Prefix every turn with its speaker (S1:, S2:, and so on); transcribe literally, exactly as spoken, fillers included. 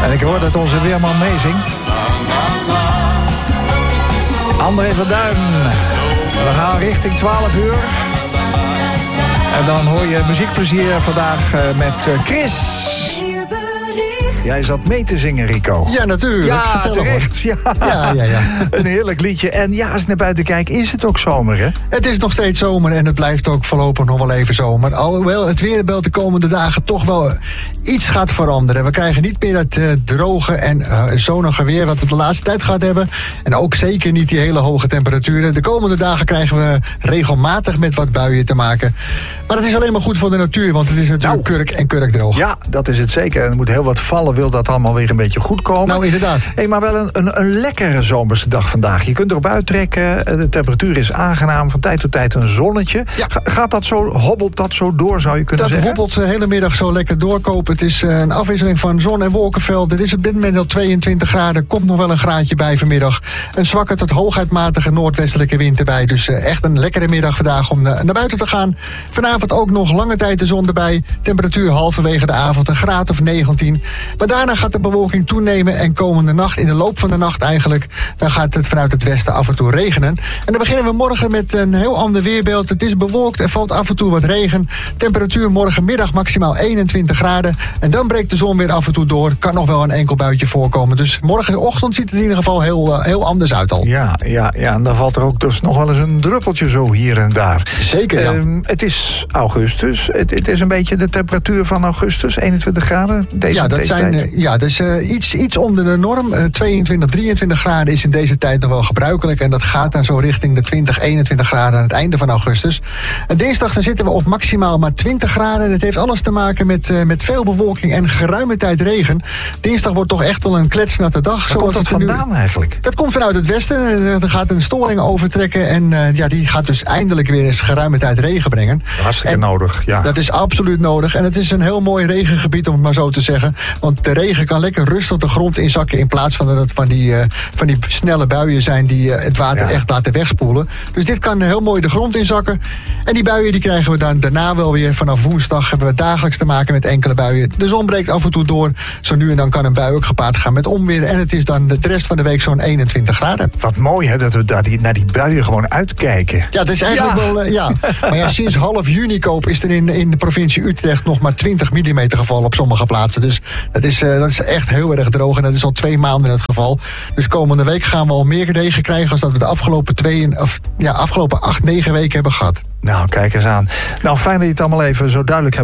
S1: En ik hoor dat onze weerman meezingt. André van Duin. We gaan richting twaalf uur. En dan hoor je muziekplezier vandaag met Chris. Jij zat mee te zingen, Rico.
S2: Ja, natuurlijk.
S1: Ja,
S2: gezellig,
S1: terecht. Ja.
S2: Ja, ja, ja.
S1: Een heerlijk liedje. En ja, als ik naar buiten kijk, is het ook zomer, hè?
S2: Het is nog steeds zomer en het blijft ook voorlopig nog wel even zomer. Alhoewel het weerbeeld de komende dagen toch wel iets gaat veranderen. We krijgen niet meer dat uh, droge en uh, zonnige weer wat we de laatste tijd gehad hebben. En ook zeker niet die hele hoge temperaturen. De komende dagen krijgen we regelmatig met wat buien te maken. Maar het is alleen maar goed voor de natuur, want het is natuurlijk nou, kurk en kurkdroog.
S1: Ja, dat is het zeker. En er moet heel wat vallen, wil dat allemaal weer een beetje goed komen.
S2: Nou, inderdaad.
S1: Hey, maar wel een, een, een lekkere zomerse dag vandaag. Je kunt erop uittrekken, de temperatuur is aangenaam, van tijd tot tijd een zonnetje.
S2: Ja.
S1: Gaat dat zo, hobbelt dat zo door, zou je kunnen
S2: dat
S1: zeggen?
S2: Dat hobbelt de hele middag zo lekker doorkopen. Het is een afwisseling van zon- en wolkenveld. Het is op dit moment al tweeëntwintig graden. Komt nog wel een graadje bij vanmiddag. Een zwakke tot hooguitmatige noordwestelijke wind erbij. Dus echt een lekkere middag vandaag om naar buiten te gaan. Vanavond ook nog lange tijd de zon erbij. Temperatuur halverwege de avond een graad of negentien. Maar daarna gaat de bewolking toenemen. En komende nacht, in de loop van de nacht eigenlijk, dan gaat het vanuit het westen af en toe regenen. En dan beginnen we morgen met een heel ander weerbeeld. Het is bewolkt, er valt af en toe wat regen. Temperatuur morgenmiddag maximaal eenentwintig graden. En dan breekt de zon weer af en toe door. Kan nog wel een enkel buitje voorkomen. Dus morgenochtend ziet het in ieder geval heel, heel anders uit al.
S1: Ja, ja, ja, en dan valt er ook dus nog wel eens een druppeltje zo hier en daar.
S2: Zeker, ja.
S1: Um, het is augustus. Het, het is een beetje de temperatuur van augustus, eenentwintig graden. Deze,
S2: ja, dat
S1: deze
S2: zijn
S1: tijd.
S2: uh, ja, dus, uh, iets, iets onder de norm. Uh, tweeëntwintig, drieëntwintig graden is in deze tijd nog wel gebruikelijk. En dat gaat dan zo richting de twintig, eenentwintig graden aan het einde van augustus. En dinsdag dan zitten we op maximaal maar twintig graden. En het heeft alles te maken met, uh, met veel bewolking en geruime tijd regen. Dinsdag wordt toch echt wel een kletsnatte dag.
S1: Waar komt dat vandaan nu eigenlijk?
S2: Dat komt vanuit het westen. Er gaat een storing overtrekken. En uh, ja, die gaat dus eindelijk weer eens geruime tijd regen brengen.
S1: Hartstikke en nodig, ja.
S2: Dat is absoluut nodig. En het is een heel mooi regengebied, om het maar zo te zeggen. Want de regen kan lekker rustig de grond inzakken, in plaats van dat het van die, uh, van die snelle buien zijn die uh, het water ja. echt laten wegspoelen. Dus dit kan heel mooi de grond inzakken. En die buien die krijgen we dan daarna wel weer. Vanaf woensdag hebben we dagelijks te maken met enkele buien. De zon breekt af en toe door. Zo nu en dan kan een bui ook gepaard gaan met onweer. En het is dan de rest van de week zo'n eenentwintig graden.
S1: Wat mooi, hè, dat we daar die, naar die buien gewoon uitkijken.
S2: Ja, het is eigenlijk ja. wel, uh, ja. Maar ja, sinds half juni koop is er in, in de provincie Utrecht nog maar twintig millimeter gevallen op sommige plaatsen. Dus dat is, uh, dat is echt heel erg droog. En dat is al twee maanden het geval. Dus komende week gaan we al meer regen krijgen als dat we de afgelopen twee, of ja, afgelopen acht, negen weken hebben gehad.
S1: Nou, kijk eens aan. Nou, fijn dat je het allemaal even zo duidelijk hebt